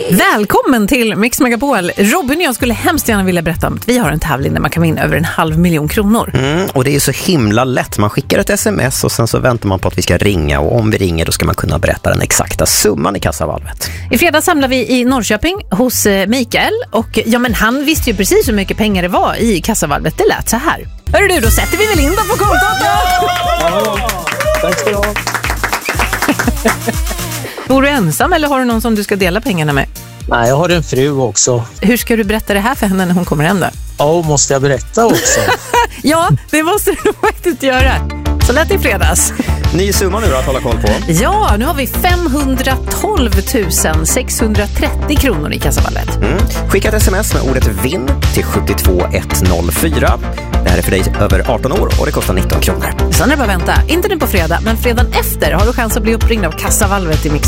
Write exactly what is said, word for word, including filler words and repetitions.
Välkommen till Mix Megapol. Robin och jag skulle hemskt gärna vilja berätta om att vi har en tävling där man kan vinna över en halv miljon kronor. Mm, och det är så himla lätt. Man skickar ett sms och sen så väntar man på att vi ska ringa. Och om vi ringer då ska man kunna berätta den exakta summan i kassavalvet. I fredag samlar vi i Norrköping hos Mikael. Och ja, men han visste ju precis hur mycket pengar det var i kassavalvet. Det lät så här. Hörru du, då sätter vi väl in dem på kontot då? Ja, tack ska du ha. Bor du ensam eller har du någon som du ska dela pengarna med? Nej, jag har en fru också. Hur ska du berätta det här för henne när hon kommer hem då? Ja, måste jag berätta också? Ja, det måste du faktiskt göra. Så lät det i fredags. Ny summa nu då att hålla koll på. Ja, nu har vi femhundratolv tusen sexhundratrettio kronor i kassavalvet. Mm. Skicka ett sms med ordet vinn till sjuttiotvå etthundrafyra. Det här är för dig över arton år och det kostar nitton kronor. Sen är det bara vänta. Inte nu på fredag, men fredagen efter har du chans att bli uppringd av kassavalvet i Mix